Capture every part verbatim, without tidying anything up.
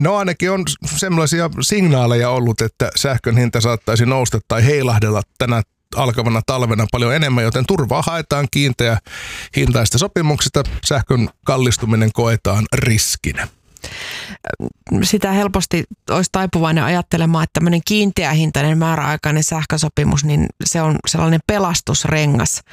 No ainakin on sellaisia signaaleja ollut, että sähkön hinta saattaisi nousta tai heilahdella tänä alkavana talvena paljon enemmän, joten turvaa haetaan kiinteä hintaista sopimuksista. Sähkön kallistuminen koetaan riskinä. Sitä helposti olisi taipuvainen ajattelemaan, että tämmöinen kiinteähintainen määräaikainen sähkösopimus, niin se on sellainen pelastusrengas.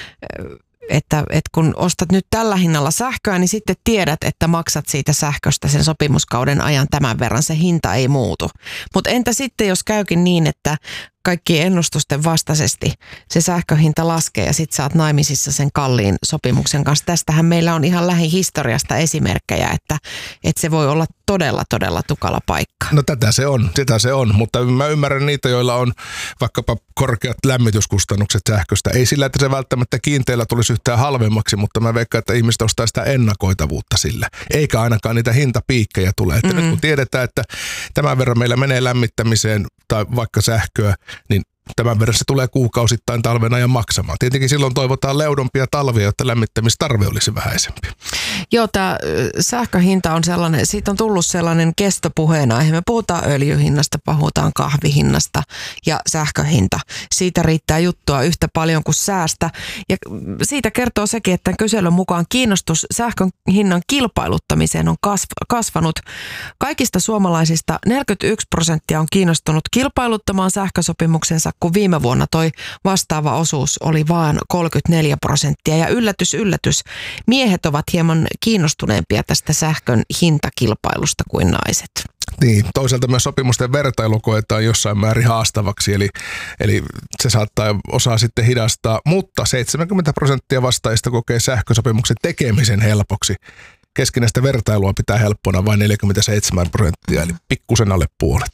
Että, että kun ostat nyt tällä hinnalla sähköä, niin sitten tiedät, että maksat siitä sähköstä sen sopimuskauden ajan tämän verran, se hinta ei muutu. Mutta entä sitten, jos käykin niin, että kaikkien ennustusten vastaisesti se sähköhinta laskee ja sitten sä oot naimisissa sen kalliin sopimuksen kanssa. Tästähän meillä on ihan lähihistoriasta esimerkkejä, että, että se voi olla todella, todella tukala paikka. No tätä se on, sitä se on, mutta mä ymmärrän niitä, joilla on vaikkapa korkeat lämmityskustannukset sähköstä. Ei sillä, että se välttämättä kiinteillä tulisi yhtään halvemmaksi, mutta mä veikkaan, että ihmiset ostaa sitä ennakoitavuutta sillä. Eikä ainakaan niitä hintapiikkejä tule. Että mm-hmm. nyt kun tiedetään, että tämän verran meillä menee lämmittämiseen tai vaikka sähköä, niin tämän verran se tulee kuukausittain talven ajan maksamaan. Tietenkin silloin toivotaan leudompia talvia, jotta lämmittämistarve olisi vähäisempi. Joo, tämä sähköhinta on sellainen, siitä on tullut sellainen kestopuheenaihe. Me puhutaan öljyhinnasta, puhutaan kahvihinnasta ja sähköhinta. Siitä riittää juttua yhtä paljon kuin säästä. Ja siitä kertoo sekin, että kyselyn mukaan kiinnostus sähkön hinnan kilpailuttamiseen on kasvanut. Kaikista suomalaisista neljäkymmentäyksi prosenttia on kiinnostunut kilpailuttamaan sähkösopimuksensa, kun viime vuonna toi vastaava osuus oli vaan kolmekymmentäneljä prosenttia. Ja yllätys, yllätys, miehet ovat hieman kiinnostuneempia tästä sähkön hintakilpailusta kuin naiset. Niin, toisaalta myös sopimusten vertailu koetaan jossain määrin haastavaksi, eli, eli se saattaa osaa sitten hidastaa, mutta seitsemänkymmentä prosenttia vastaajista kokee sähkösopimuksen tekemisen helpoksi. Keskinäistä vertailua pitää helppona vain neljäkymmentäseitsemän prosenttia, eli pikkusen alle puolet.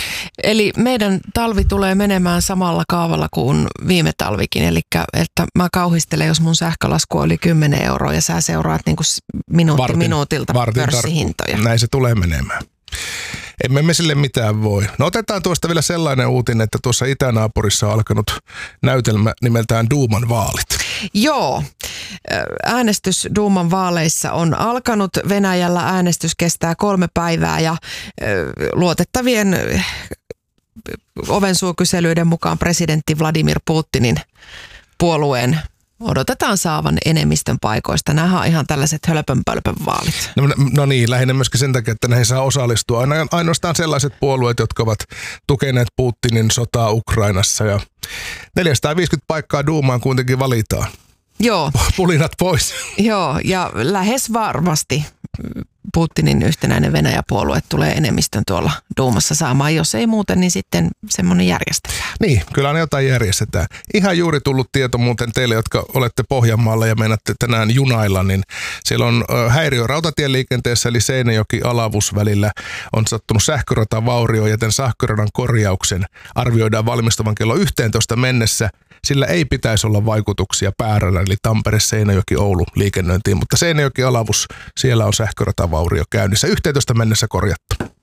Eli meidän talvi tulee menemään samalla kaavalla kuin viime talvikin, eli että mä kauhistelen, jos mun sähkölasku oli kymmenen euroa ja sä seuraat niin kuin minuutti vartin, minuutilta vartin pörssihintoja. Näin se tulee menemään. Emme me sille mitään voi. No otetaan tuosta vielä sellainen uutinen, että tuossa itänaapurissa on alkanut näytelmä nimeltään Duuman vaalit. Joo, äänestys Duuman vaaleissa on alkanut. Venäjällä äänestys kestää kolme päivää ja luotettavien ovensuukyselyiden mukaan presidentti Vladimir Putinin puolueen odotetaan saavan enemmistön paikoista. Nämä on ihan tällaiset hölpönpölpön vaalit. No, no niin, lähinnä myöskin sen takia, että näihin saa osallistua. Aino, ainoastaan sellaiset puolueet, jotka ovat tukeneet Putinin sotaa Ukrainassa. Ja neljäsataaviisikymmentä paikkaa Duumaan kuitenkin valitaan. Joo. Pulinat pois. Joo, ja lähes varmasti Putinin yhtenäinen Venäjä-puolue tulee enemmistön tuolla Duumassa saamaan. Jos ei muuten, niin sitten semmoinen järjestetään. Niin, kyllä ne jotain järjestetään. Ihan juuri tullut tieto muuten teille, jotka olette Pohjanmaalla ja meinaatte tänään junailla, niin siellä on häiriö rautatieliikenteessä, eli Seinäjoki-Alavus välillä on sattunut sähköratavaurio, ja tämän sähköradan korjauksen arvioidaan valmistuvan kello yhteentoista mennessä. Sillä ei pitäisi olla vaikutuksia pääradan, eli Tampere-Seinäjoki-Oulu liikennöintiin, mutta Seinäjoki-Alavus, siellä on sähköratavaurio käynnissä. yhteentoista mennessä korjattu.